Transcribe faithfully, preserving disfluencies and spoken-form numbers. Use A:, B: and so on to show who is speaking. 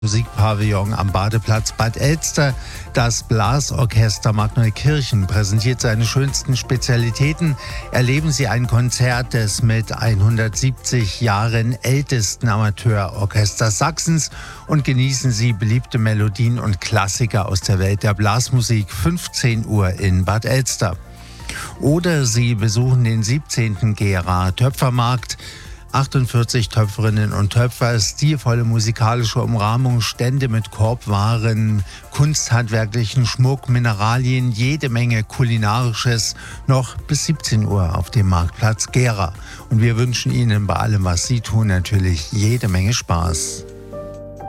A: Musikpavillon am Badeplatz Bad Elster. Das Blasorchester Markneukirchen präsentiert seine schönsten Spezialitäten. Erleben Sie ein Konzert des mit hundertsiebzig Jahren ältesten Amateurorchesters Sachsens und genießen Sie beliebte Melodien und Klassiker aus der Welt der Blasmusik. fünfzehn Uhr in Bad Elster. Oder Sie besuchen den siebzehnten Gera Töpfermarkt. achtundvierzig Töpferinnen und Töpfer, stilvolle musikalische Umrahmung, Stände mit Korbwaren, kunsthandwerklichen Schmuck, Mineralien, jede Menge Kulinarisches, noch bis siebzehn Uhr auf dem Marktplatz Gera. Und wir wünschen Ihnen bei allem, was Sie tun, natürlich jede Menge Spaß.